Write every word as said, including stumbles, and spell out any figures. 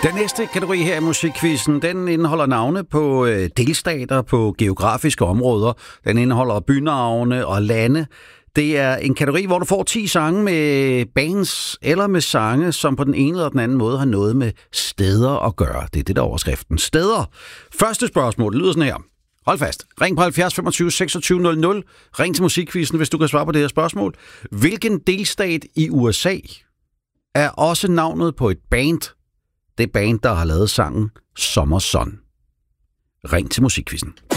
Den næste kategori her i musikquizzen, den indeholder navne på øh, delstater, på geografiske områder. Den indeholder bynavne og lande. Det er en kategori, hvor du får ti sange med bands eller med sange, som på den ene eller den anden måde har noget med steder at gøre. Det er det, der er overskriften. Steder. Første spørgsmål, det lyder sådan her. Hold fast. Ring på halvfjerds femogtyve seksogtyve nul nul. Ring til musikquizzen, hvis du kan svare på det her spørgsmål. Hvilken delstat i U S A er også navnet på et band? Det band, der har lavet sangen Summer Sun. Ring til musikquizzen.